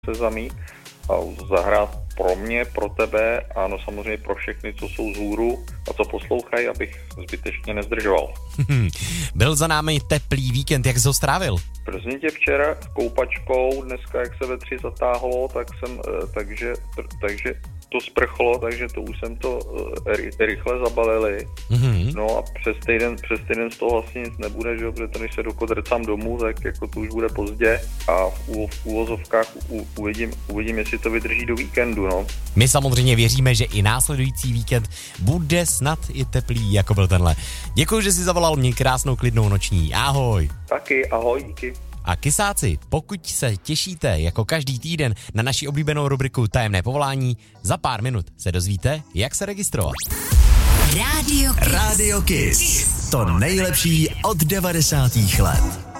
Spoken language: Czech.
Sezamí a zahrát pro mě, pro tebe a no samozřejmě pro všechny, co jsou vzhůru a co poslouchají, abych zbytečně nezdržoval. Byl za námi teplý víkend, jak jsi ho strávil? Prosím tě, včera s koupačkou, dneska jak se ve 3 zatáhlo, takže to sprchlo, takže to už jsem to rychle zabalili. No a přes týden z toho vlastně nic nebude, že jo, protože to, než se dokodrcám domů, tak jako to už bude pozdě a v úvozovkách uvidím, jestli to vydrží do víkendu, no. My samozřejmě věříme, že i následující víkend bude snad i teplý, jako byl tenhle. Děkuji, že jsi zavolal, mě krásnou klidnou noční. Ahoj. Taky, ahoj, díky. A kysáci, pokud se těšíte jako každý týden na naši oblíbenou rubriku Tajemné povolání, za pár minut se dozvíte, jak se registrovat. Radio Kiss. To nejlepší od 90. let.